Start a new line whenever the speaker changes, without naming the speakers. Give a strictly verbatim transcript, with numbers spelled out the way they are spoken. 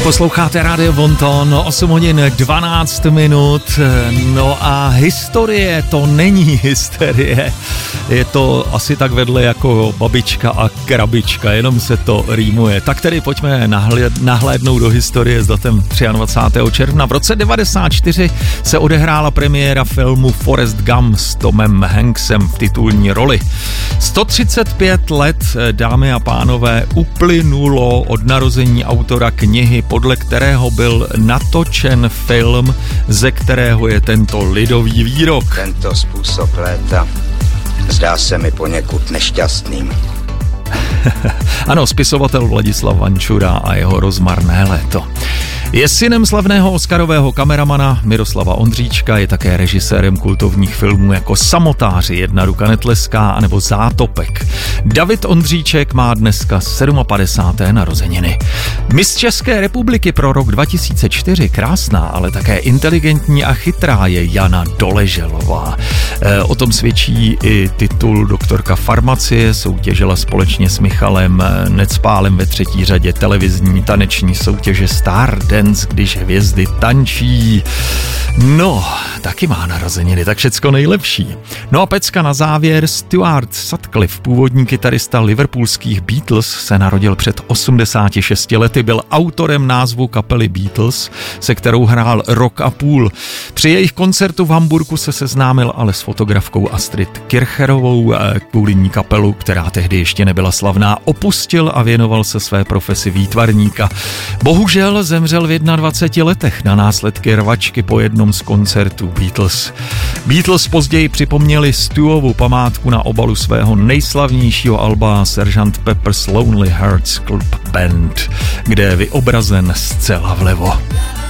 Posloucháte Radio Bonton, osm hodin dvanáct minut, no a historie to není hysterie, je to asi tak vedle jako babička a krabička, jenom se to rýmuje. Tak tedy pojďme nahled, nahlédnout do historie s datem dvacátého třetího června. V roce devadesát čtyři se odehrála premiéra filmu Forrest Gump s Tomem Hanksem v titulní roli. sto třicet pět let, dámy a pánové, uplynulo od narození autora knihy, podle kterého byl natočen film, ze kterého je tento lidový výrok.
Tento způsob léta zdá se mi poněkud nešťastným.
Ano, spisovatel Vladislav Vančura a jeho Rozmarné léto. Je synem slavného oscarového kameramana Miroslava Ondříčka, je také režisérem kultovních filmů jako Samotáři, Jedna ruka netleská anebo Zátopek. David Ondříček má dneska padesáté sedmé narozeniny. Miss České republiky pro rok dva tisíce čtyři, krásná, ale také inteligentní a chytrá, je Jana Doleželová. E, o tom svědčí i titul doktorka farmacie, soutěžila společně s Michalem Necpálem ve třetí řadě televizní taneční soutěže Stardance, když hvězdy tančí. No, taky má narozeniny, tak všecko nejlepší. No a pecka na závěr, Stuart Sutcliffe, původní kytarista liverpoolských Beatles, se narodil před osmdesáti šesti lety, byl autorem názvu kapely Beatles, se kterou hrál rok a půl. Při jejich koncertu v Hamburku se seznámil ale s fotografkou Astrid Kircherovou, kvůli ní kapelu, která tehdy ještě nebyla slavná, opustil a věnoval se své profesi výtvarníka. Bohužel zemřel v dvaceti jedné letech na následky rvačky po jednom z koncertů Beatles. Beatles později připomněli Stuovu památku na obalu svého nejslavnějšího alba Sergeant Pepper's Lonely Hearts Club Band, kde je vyobrazen zcela vlevo.